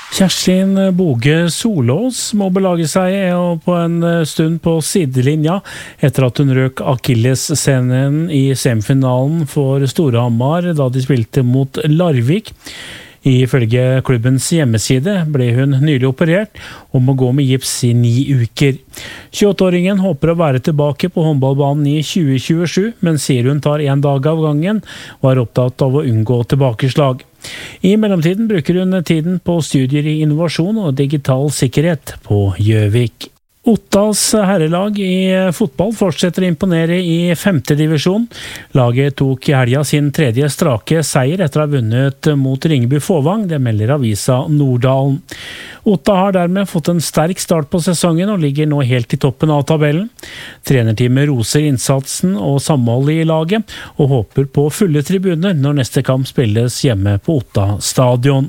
Kjerstin Boge Solås må belage seg på en stund på sidelinja etter at hun røk Akillessenen i semifinalen for Storhamar da de spilte mot Larvik. Ifølge klubbens hjemmeside ble hun nylig operert og må gå med gips i 9 uker. 28-åringen håper å være tilbake på håndballbanen i 2027, men sier hun tar en dag av gangen og er opptatt av å unngå tilbakeslag. I mellomtiden bruker hun tiden på studier i innovasjon og digital sikkerhet på Gjøvik. Ottas herrelag i fotball fortsetter å imponere i 5. divisjon. Laget tok i helga sin 3. strake seier etter å ha vunnet mot Ringebu Fåvang, det melder avisa Norddalen. Otta har dermed fått en sterk start på sesongen og ligger nå helt i toppen av tabellen. Trenerteamet roser innsatsen og samholdet i laget, og håper på fulle tribuner når neste kamp spilles hjemme på Otta stadion.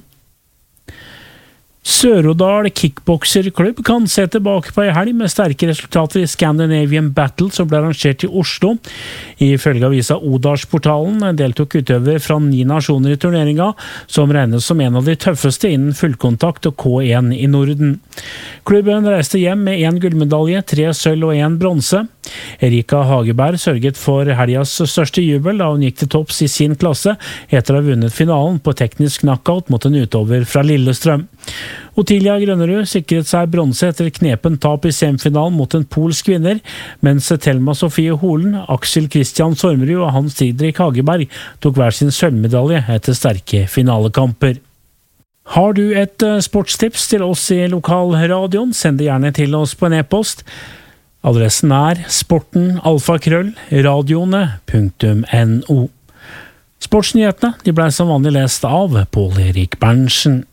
Sør-Odal kickbokserklubb kan se tilbake på en helg med sterke resultater i Scandinavian Battle som ble arrangert i Oslo. Ifølge avisa Odalsportalen deltok utøver fra 9 nasjoner i turneringa, som regnes som en av de tøffeste innen fullkontakt og K1 i Norden. Klubben reiste hjem med 1 gullmedalje, 3 sølv og 1 bronse. Erika Hageberg sørget for helgas største jubel da hun gikk til topps i sin klasse etter å ha vunnet finalen på teknisk knockout mot en utøver fra Lillestrøm. Otilia Grønnerud sikret seg bronse etter knepen tap i semifinalen mot en polsk vinner, mens Thelma Sofie Holen, Aksel Christian Sormerud og Hans Didrik Hageberg tok hver sin sølvmedalje etter sterke finalekamper. Har du et sportstips til oss i lokalradioen, send det gjerne til oss på en e-post. Adressen er sporten@radioene.no. Sportsnyhetene de ble som vanlig lest av Pål Erik Berntsen.